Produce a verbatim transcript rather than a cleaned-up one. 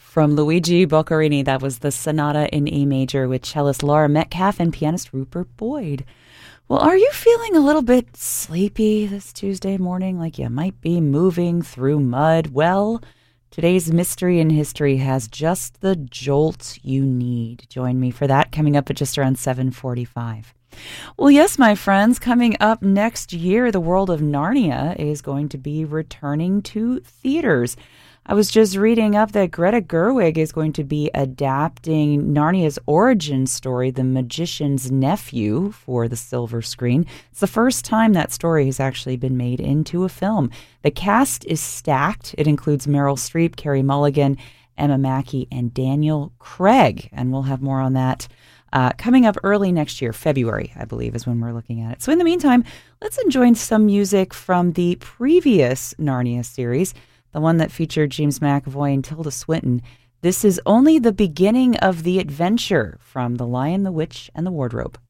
From Luigi Boccherini, that was the Sonata in A Major with cellist Laura Metcalf and pianist Rupert Boyd. Well, are you feeling a little bit sleepy this Tuesday morning, like you might be moving through mud? Well, today's Mystery in History has just the jolt you need. Join me for that coming up at just around seven forty-five. Well, yes, my friends, coming up next year, the world of Narnia is going to be returning to theaters. I was just reading up that Greta Gerwig is going to be adapting Narnia's origin story, The Magician's Nephew, for the silver screen. It's the first time that story has actually been made into a film. The cast is stacked. It includes Meryl Streep, Carey Mulligan, Emma Mackey, and Daniel Craig. And we'll have more on that uh, coming up early next year. February, I believe, is when we're looking at it. So in the meantime, let's enjoy some music from the previous Narnia series, the one that featured James McAvoy and Tilda Swinton. This is only the beginning of the adventure from The Lion, the Witch, and the Wardrobe.